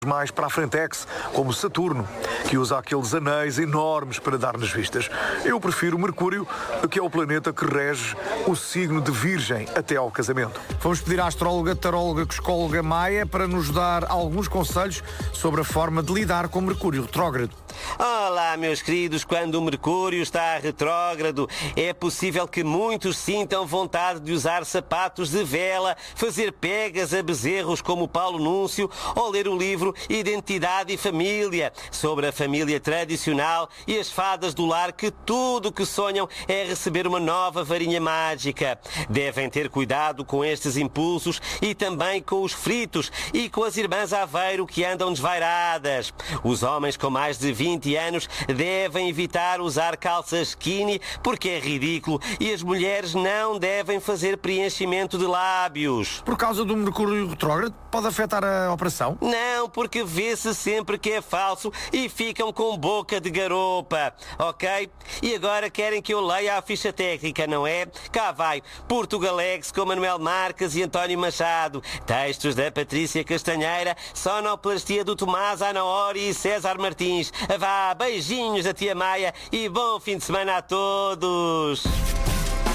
mais para a Frentex, como Saturno, que usa aqueles anéis enormes para dar nas vistas. Eu prefiro Mercúrio, que é o planeta que rege o signo de Virgem até ao casamento. Vamos pedir à astróloga, taróloga, coscóloga Maia para nos dar alguns conselhos sobre a forma de lidar com Mercúrio retrógrado. Olá, meus queridos, quando o Mercúrio está retrógrado, é possível que muitos sintam vontade de usar sapatos de vela, fazer pegas a bezerros como Paulo Núncio ou ler o livro Identidade e Família, sobre a família tradicional e as fadas do lar que tudo o que sonham é receber uma nova varinha mágica. Devem ter cuidado com estes impulsos e também com os fritos e com as irmãs Aveiro que andam desvairadas. Os homens com mais de 20 anos devem evitar usar calças skinny porque é ridículo e as mulheres não devem fazer preenchimento de lábios. Por causa do Mercúrio retrógrado, pode afetar a operação? Não, porque vê-se sempre que é falso e ficam com boca de garopa, ok? E agora querem que eu leia a ficha técnica, não é? Cá vai, Portugalex com Manuel Marques e António Machado, textos da Patrícia Castanheira, sonoplastia do Tomás Anaori e César Martins. Vá, beijinhos da tia Maia e bom fim de semana a todos!